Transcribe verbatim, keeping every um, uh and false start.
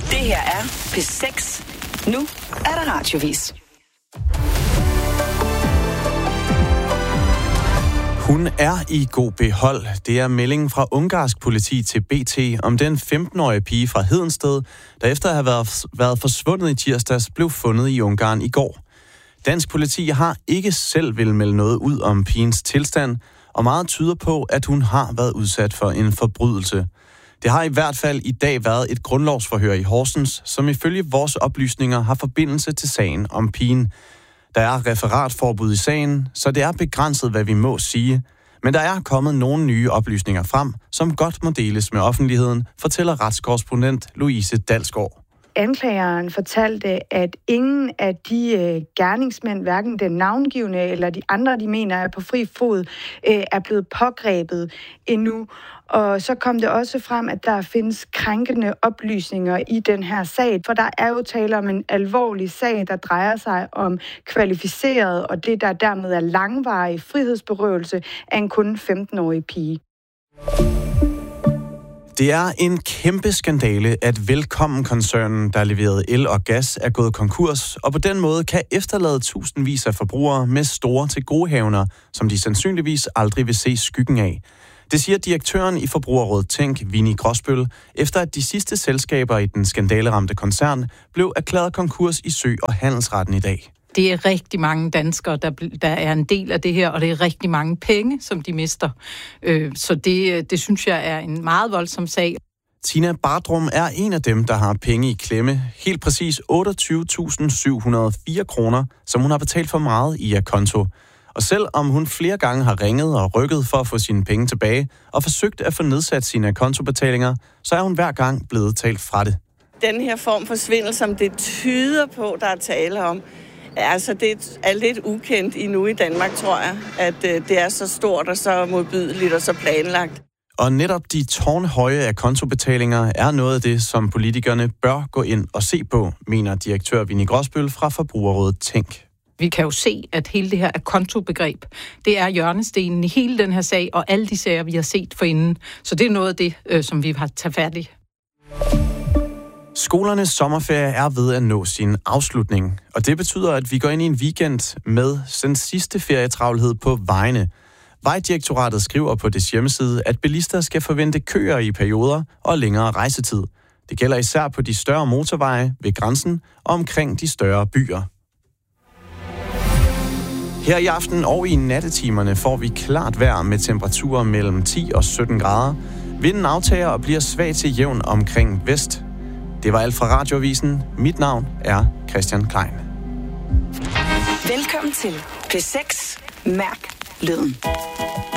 Det her er P seks. Nu er der radiovis. Hun er i god behold. Det er meldingen fra ungarsk politi til B T om den femten-årige pige fra Hedensted, der efter at have været, været forsvundet i tirsdags, blev fundet i Ungarn i går. Dansk politi har ikke selv vil melde noget ud om pigens tilstand, og meget tyder på, at hun har været udsat for en forbrydelse. Det har i hvert fald i dag været et grundlovsforhør i Horsens, som ifølge vores oplysninger har forbindelse til sagen om pigen. Der er referatforbud i sagen, så det er begrænset, hvad vi må sige. Men der er kommet nogle nye oplysninger frem, som godt må deles med offentligheden, fortæller retskorrespondent Louise Dalsgaard. Anklageren fortalte, at ingen af de øh, gerningsmænd, hverken den navngivne eller de andre, de mener er på fri fod, øh, er blevet pågrebet endnu. Og så kom det også frem, at der findes krænkende oplysninger i den her sag, for der er jo tale om en alvorlig sag, der drejer sig om kvalificeret, og det der dermed er langvarig frihedsberøvelse af en kun femten-årig pige. Det er en kæmpe skandale, at Velkommen-koncernen, der leverede el og gas, er gået konkurs, og på den måde kan efterlade tusindvis af forbrugere med store tilgodehavender, som de sandsynligvis aldrig vil se skyggen af. Det siger direktøren i Forbrugerrådet Tænk, Vinnie Gråsbøl, efter at de sidste selskaber i den skandaleramte koncern blev erklæret konkurs i Sø- og Handelsretten i dag. Det er rigtig mange danskere, der, der er en del af det her, og det er rigtig mange penge, som de mister. Øh, så det, det synes jeg er en meget voldsom sag. Tina Bardrum er en af dem, der har penge i klemme. Helt præcis otteogtyve tusind syv hundrede og fire kroner, som hun har betalt for meget i akonto. Og selvom hun flere gange har ringet og rykket for at få sine penge tilbage, og forsøgt at få nedsat sine kontobetalinger, så er hun hver gang blevet talt fra det. Den her form for svindel, som det tyder på, der er tale om, altså det er lidt ukendt endnu i Danmark, tror jeg, at det er så stort og så modbydeligt og så planlagt. Og netop de tårnhøje af kontobetalinger er noget af det, som politikerne bør gå ind og se på, mener direktør Vinnie Gråsbøl fra Forbrugerrådet Tænk. Vi kan jo se, at hele det her kontobegreb, det er hjørnestenen i hele den her sag, og alle de sager, vi har set forinden. Så det er noget af det, som vi har taget fat i. Skolernes sommerferie er ved at nå sin afslutning, og det betyder, at vi går ind i en weekend med den sidste ferietravlhed på vejene. Vejdirektoratet skriver på dets hjemmeside, at bilister skal forvente køer i perioder og længere rejsetid. Det gælder især på de større motorveje ved grænsen og omkring de større byer. Her i aften og i nattetimerne får vi klart vejr med temperaturer mellem ti og sytten grader. Vinden aftager og bliver svag til jævn omkring vest. Det var alt fra Radioavisen. Mit navn er Christian Klein. Velkommen til P seks. Mærk lyden.